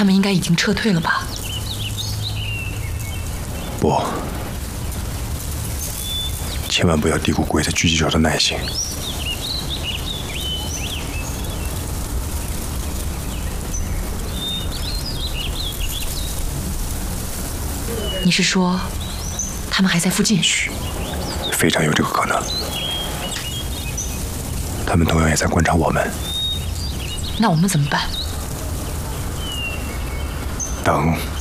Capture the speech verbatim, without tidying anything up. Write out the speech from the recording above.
他们应该已经撤退了吧？ 不，千万不要低估鬼子狙击手的耐性。 你是说，他们还在附近？ 非常有这个可能。他们同样也在观察我们。 那我们怎么办？ 等。